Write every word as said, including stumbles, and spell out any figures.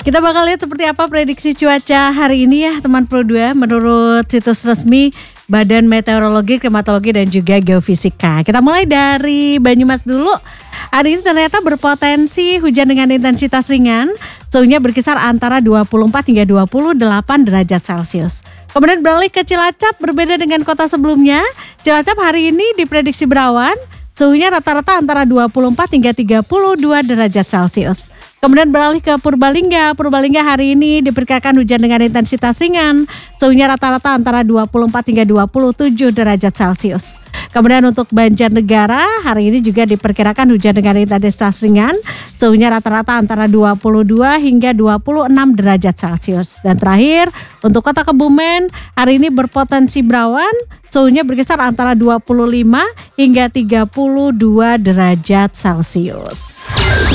Kita bakal lihat seperti apa prediksi cuaca hari ini ya teman Pro dua menurut situs resmi Badan Meteorologi, Klimatologi dan juga Geofisika. Kita mulai dari Banyumas dulu. Hari ini ternyata berpotensi hujan dengan intensitas ringan. Suhunya berkisar antara dua puluh empat hingga dua puluh delapan derajat Celcius. Kemudian beralih ke Cilacap, berbeda dengan kota sebelumnya. Cilacap hari ini diprediksi berawan. Suhunya rata-rata antara dua puluh empat hingga tiga puluh dua derajat Celcius. Kemudian beralih ke Purbalingga. Purbalingga hari ini diperkirakan hujan dengan intensitas ringan. Suhunya rata-rata antara dua puluh empat hingga dua puluh tujuh derajat Celcius. Kemudian untuk Banjarnegara hari ini juga diperkirakan hujan dengan intensitas ringan. Suhunya rata-rata antara dua puluh dua hingga dua puluh enam derajat Celcius. Dan terakhir untuk Kota Kebumen hari ini berpotensi berawan. Suhunya berkisar antara dua puluh lima hingga tiga puluh dua derajat Celcius.